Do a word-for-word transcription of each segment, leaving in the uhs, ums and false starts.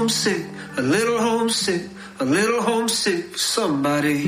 homesick, a little homesick, a little homesick for somebody.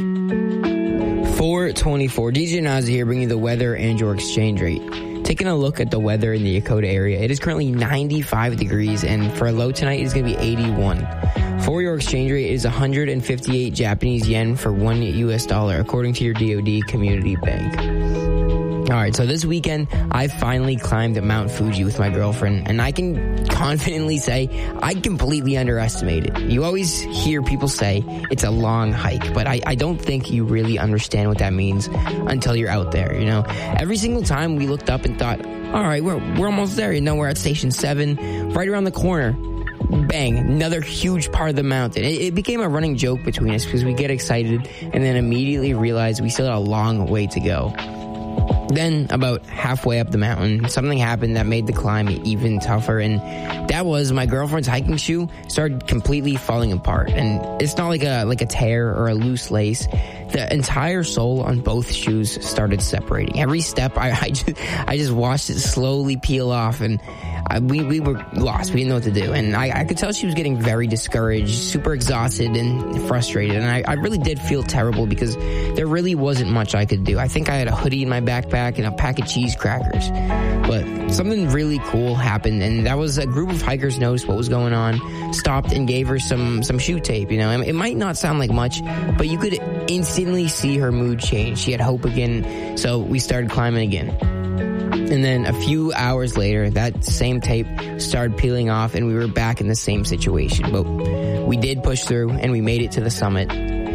four twenty-four, D J Nazi here bringing you the weather and your exchange rate. Taking a look at the weather in the Yokota area, it is currently ninety-five degrees, and for a low tonight, it's going to be eighty-one. For your exchange rate, it is one hundred fifty-eight Japanese yen for one U S dollar, according to your D O D Community Bank. All right, so this weekend, I finally climbed Mount Fuji with my girlfriend, and I can confidently say I completely underestimated it. You always hear people say it's a long hike, but I, I don't think you really understand what that means until you're out there, you know? Every single time we looked up and thought, all right, we're, we're almost there. You know, we're at Station seven, right around the corner. Bang, another huge part of the mountain. It, it became a running joke between us because we get excited and then immediately realize we still had a long way to go. Then, about halfway up the mountain, something happened that made the climb even tougher, and that was my girlfriend's hiking shoe started completely falling apart. And it's not like a like a tear or a loose lace. The entire sole on both shoes started separating. Every step, I, I, just, I just watched it slowly peel off, and I, we, we were lost. We didn't know what to do. And I, I could tell she was getting very discouraged, super exhausted and frustrated. And I, I really did feel terrible because there really wasn't much I could do. I think I had a hoodie in my backpack and a pack of cheese crackers. But something really cool happened, and that was a group of hikers noticed what was going on, stopped and gave her some, some shoe tape. You know, it might not sound like much, but you could instantly see her mood change. She had hope again, so we started climbing again. And then a few hours later, that same tape started peeling off, and we were back in the same situation. But we did push through, and we made it to the summit.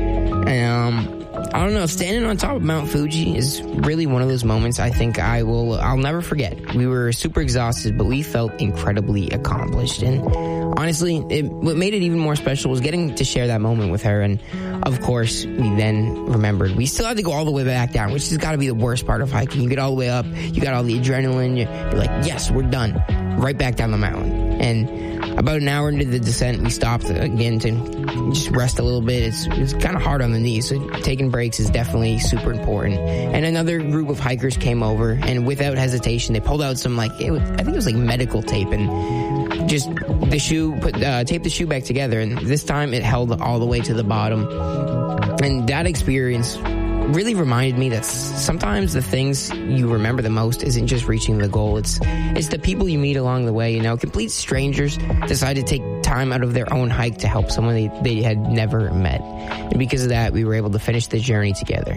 Um, I don't know, standing on top of Mount Fuji is really one of those moments I think I will, I'll never forget. We were super exhausted, but we felt incredibly accomplished. And honestly, it, what made it even more special was getting to share that moment with her. And of course, we then remembered we still had to go all the way back down, which has got to be the worst part of hiking. You get all the way up, you got all the adrenaline, you're like, yes, we're done. Right back down the mountain. And about an hour into the descent, we stopped again to just rest a little bit. It's, it's kind of hard on the knees, so taking breaks is definitely super important. And another group of hikers came over, and without hesitation, they pulled out some, like, it was, I think it was like medical tape, and just the shoe, put, uh, taped the shoe back together, and this time it held all the way to the bottom. And that experience really reminded me that sometimes the things you remember the most isn't just reaching the goal. It's it's the people you meet along the way, you know. Complete strangers decide to take time out of their own hike to help someone they, they had never met. And because of that, we were able to finish the journey together.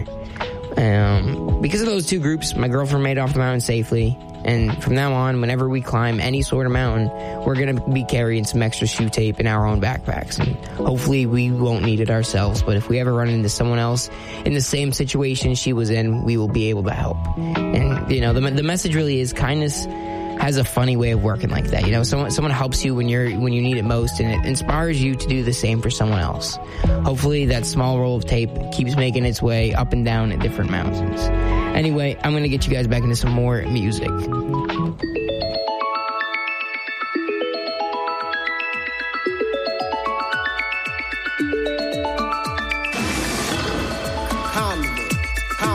Um, because of those two groups, my girlfriend made it off the mountain safely. And from now on, whenever we climb any sort of mountain, we're going to be carrying some extra shoe tape in our own backpacks. And hopefully we won't need it ourselves. But if we ever run into someone else in the same situation she was in, we will be able to help. And, you know, the, the message really is kindness has a funny way of working like that. You know, someone someone helps you when you're when you need it most, and it inspires you to do the same for someone else. Hopefully that small roll of tape keeps making its way up and down at different mountains. Anyway, I'm going to get you guys back into some more music.